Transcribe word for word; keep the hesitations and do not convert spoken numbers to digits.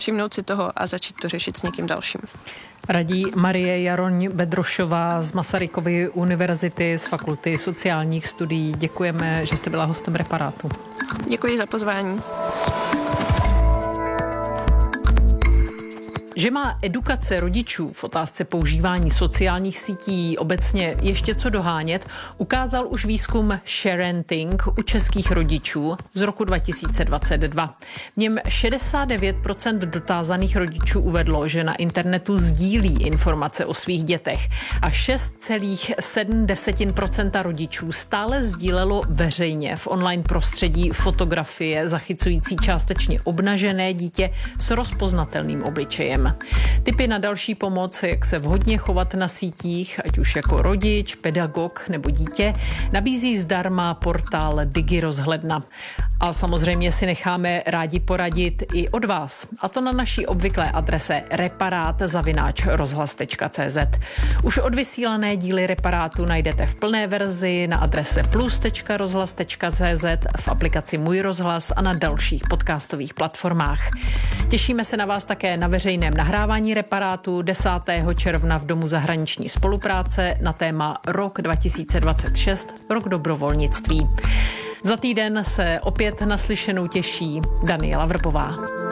všimnout si toho a začít to řešit s někým dalším. Radí Marie Jaroň Bedrošová z Masarykovy univerzity z Fakulty sociálních studií. Děkujeme, že jste byla hostem Reparátu. Děkuji za pozvání. Že má edukace rodičů v otázce používání sociálních sítí obecně ještě co dohánět, ukázal už výzkum Sharenting u českých rodičů z roku dva tisíce dvacet dva. V něm šedesát devět procent dotázaných rodičů uvedlo, že na internetu sdílí informace o svých dětech a šest celá sedm procenta rodičů stále sdílelo veřejně v online prostředí fotografie zachycující částečně obnažené dítě s rozpoznatelným obličejem. Tipy na další pomoc, jak se vhodně chovat na sítích, ať už jako rodič, pedagog nebo dítě, nabízí zdarma portál DigiRozhledna. A samozřejmě si necháme rádi poradit i od vás. A to na naší obvyklé adrese reparát zavináč rozhlas tečka cé zet. Už odvysílané díly Reparátu najdete v plné verzi na adrese plus tečka rozhlas tečka cé zet, v aplikaci Můj rozhlas a na dalších podcastových platformách. Těšíme se na vás také na veřejném nahrávání Reparátu desátého června v Domu zahraniční spolupráce na téma Rok dva tisíce dvacet šest, rok dobrovolnictví. Za týden se opět naslyšenou těší Daniela Vrbová.